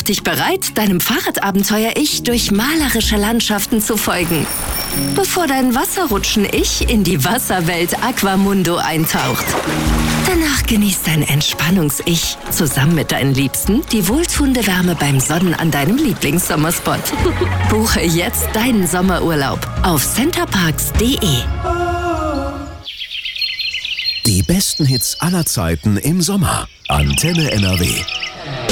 dich bereit, deinem Fahrradabenteuer-Ich durch malerische Landschaften zu folgen, bevor dein Wasserrutschen-Ich in die Wasserwelt Aquamundo eintaucht. Danach genießt dein Entspannungs-Ich zusammen mit deinen Liebsten die wohltuende Wärme beim Sonnen an deinem Lieblingssommerspot. Buche jetzt deinen Sommerurlaub auf centerparks.de. Die besten Hits aller Zeiten im Sommer. Antenne NRW.